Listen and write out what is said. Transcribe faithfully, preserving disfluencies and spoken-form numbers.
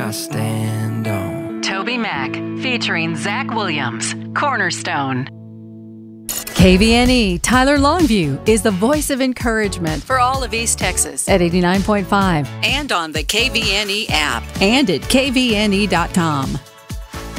I stand on. Toby Mac, featuring Zach Williams, Cornerstone. K V N E Tyler Longview is the voice of encouragement for all of East Texas at eighty-nine point five and on the K V N E app and at K V N E dot com.